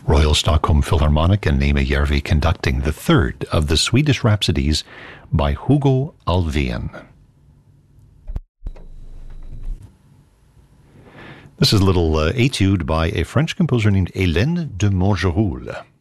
Royal Stockholm Philharmonic and Nema Järvi conducting the third of the Swedish Rhapsodies by Hugo Alfvén. This is a little etude by a French composer named Hélène de Montgeroul.